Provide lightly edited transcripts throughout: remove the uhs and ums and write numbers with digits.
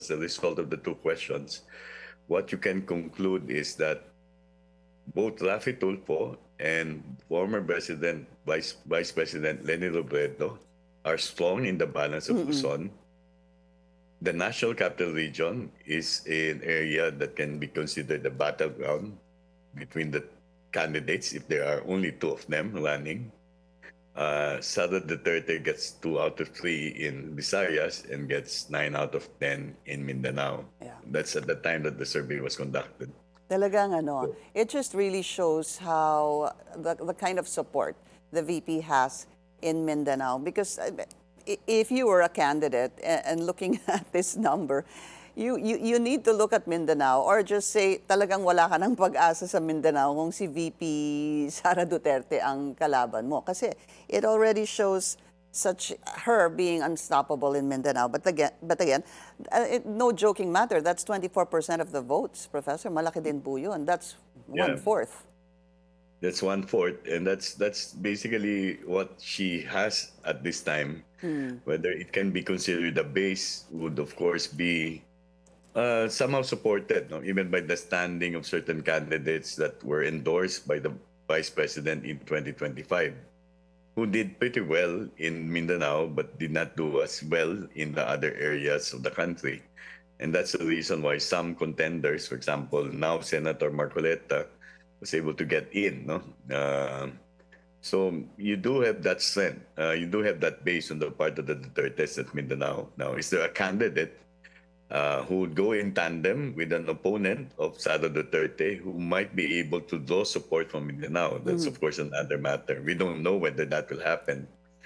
a result of the two questions, what you can conclude is that both Rafi Tulfo and former President, Vice President Leni Robredo are strong in the balance of Luzon. The National Capital Region is an area that can be considered a battleground between the candidates if there are only two of them running. Sara Duterte gets 2 out of 3 in Visayas and gets 9 out of 10 in Mindanao. Yeah. That's at the time that the survey was conducted. Talagang ano, it just really shows how the kind of support the VP has in Mindanao. Because if you were a candidate and looking at this number, you need to look at Mindanao or just say talagang wala ka ng pag-asa sa Mindanao kung si VP Sara Duterte ang kalaban mo. Kasi it already shows such her being unstoppable in Mindanao. But again, no joking matter. That's 24% of the votes, Professor. Malaki din po yun. That's Yeah. 1/4. That's 1/4, and that's basically what she has at this time. Whether it can be considered a base would, of course, be somehow supported, no? Even by the standing of certain candidates that were endorsed by the Vice President in 2025, who did pretty well in Mindanao but did not do as well in the other areas of the country. And that's the reason why some contenders, for example, now Senator Marcoleta, was able to get in. No, so you do have that strength. You do have that base on the part of the Dutertes at Mindanao. Now, is there a candidate who would go in tandem with an opponent of Sara Duterte who might be able to draw support from Mindanao? That's, of course, another matter. We don't know whether that will happen.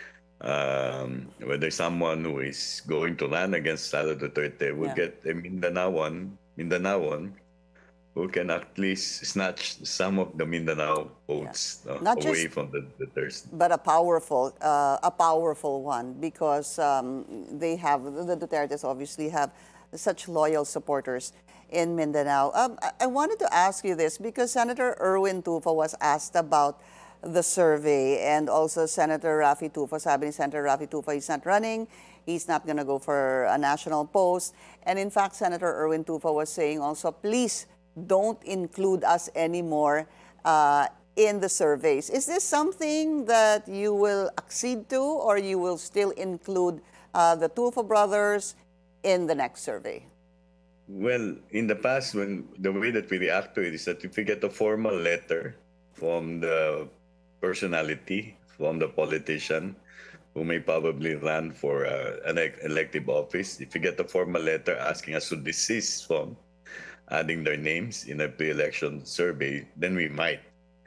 Whether someone who is going to run against Sara Duterte will get a Mindanaoan who can at least snatch some of the Mindanao votes Not away just- from the Thursday. But a powerful one, because they have, the Dutertes obviously have such loyal supporters in Mindanao. I wanted to ask you this because Senator Erwin Tulfo was asked about the survey, and also Senator Rafi Tulfo. Sabi ni Senator Rafi Tulfo, he's not running, he's not going to go for a national post. And in fact, Senator Erwin Tulfo was saying also, please don't include us anymore in the surveys. Is this something that you will accede to, or you will still include the Tulfo brothers in the next survey? Well, in the past, when the way that we react to it is that if we get a formal letter from the personality, from the politician who may probably run for an elective office, if we get a formal letter asking us to desist from adding their names in a pre-election survey, then we might.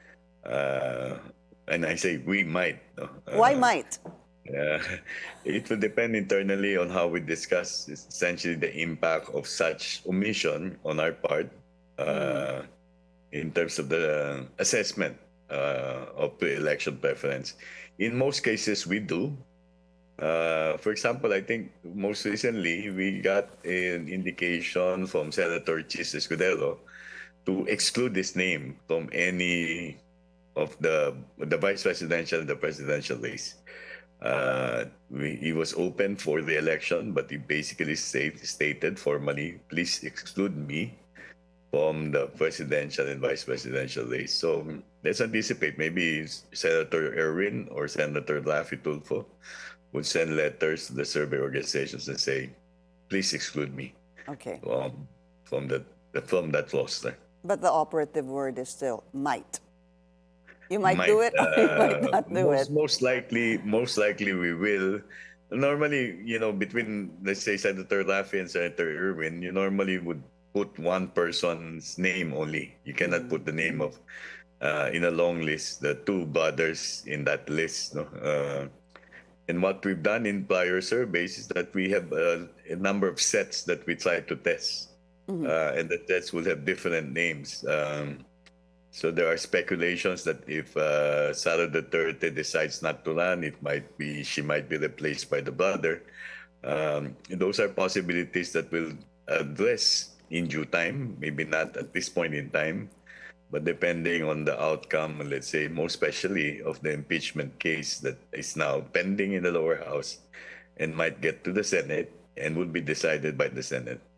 And I say we might. Why might? It will depend internally on how we discuss essentially the impact of such omission on our part in terms of the assessment of pre-election preference. In most cases, we do. For example, I think most recently we got an indication from Senator Chis Escudero to exclude his name from any of the vice presidential and the presidential race. He was open for the election, but he basically stated formally, please exclude me from the presidential and vice presidential race. So let's anticipate maybe Senator Erwin or Senator Rafi Tulfo would send letters to the survey organizations and say, please exclude me from that roster. But the operative word is still might. You might do it, or you might not do it. Most likely we will. Normally, between, let's say, Senator Rafi and Senator Erwin, you normally would put one person's name only. You cannot put the name of, in a long list, the two brothers in that list. No? And what we've done in prior surveys is that we have a number of sets that we try to test. And the tests will have different names. So there are speculations that if Sara Duterte decides not to run, she might be replaced by the brother. Those are possibilities that we'll address in due time, maybe not at this point in time, but depending on the outcome, let's say, most especially of the impeachment case that is now pending in the lower house and might get to the Senate and will be decided by the Senate.